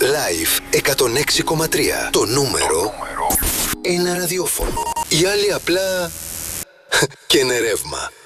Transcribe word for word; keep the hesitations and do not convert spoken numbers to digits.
Live εκατόν έξι κόμμα τρία. Το νούμερο ένα ραδιόφωνο. Οι άλλοι απλά και είναι ρεύμα.